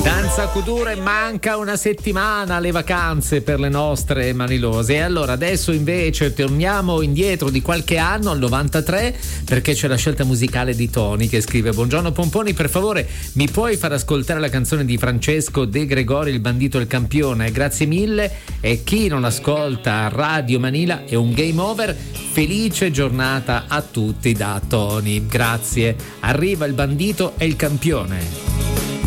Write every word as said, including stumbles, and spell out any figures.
Danza Kuduro, manca una settimana alle vacanze per le nostre manilose. E allora adesso invece torniamo indietro di qualche anno, al novantatré, perché c'è la scelta musicale di Tony, che scrive: buongiorno Pomponi, per favore mi puoi far ascoltare la canzone di Francesco De Gregori, Il bandito e il campione? Grazie mille. E chi non ascolta Radio Manila è un game over. Felice giornata a tutti da Tony. Grazie. Arriva Il bandito e il campione.